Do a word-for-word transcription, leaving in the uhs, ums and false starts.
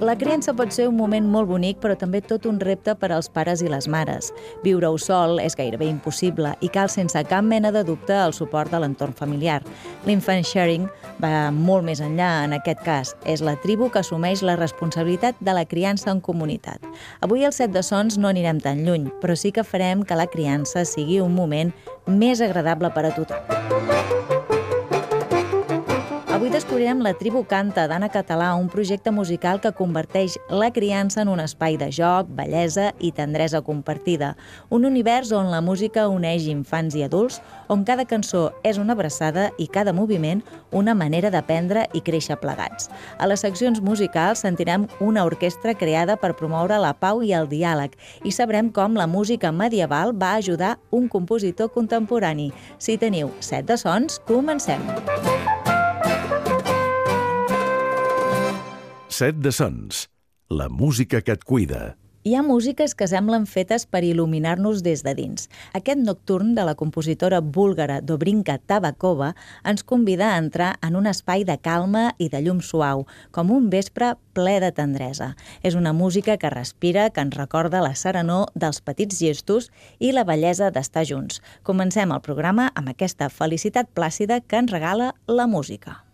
La criança pot ser un moment molt bonic, però també tot un repte per als pares i les mares. Viure-ho sol és gairebé impossible i cal sense cap mena de dubte el suport de l'entorn familiar. L'infant sharing va molt més enllà en aquest cas. És la tribu que assumeix la responsabilitat de la criança en comunitat. Avui al Set de Sons no anirem tan lluny, però sí que farem que la criança sigui un moment més agradable per a tothom. Avui descobrirem La tribu canta d'Anna Català, un projecte musical que converteix la criança en un espai de joc, bellesa i tendresa compartida. Un univers on la música uneix infants i adults, on cada cançó és una abraçada i cada moviment una manera d'aprendre i créixer plegats. A les seccions musicals sentirem una orquestra creada per promoure la pau i el diàleg i sabrem com la música medieval va ajudar un compositor contemporani. Si teniu Set de Sons, comencem! Set de Sons, la música que et cuida. Hi ha músiques que semblen fetes per il·luminar-nos des de dins. Aquest nocturn de la compositora búlgara Dobrinka Tabakova ens convida a entrar en un espai de calma i de llum suau, com un vespre ple de tendresa. És una música que respira, que ens recorda la serenor dels petits gestos i la bellesa d'estar junts. Comencem el programa amb aquesta felicitat plàcida que ens regala la música.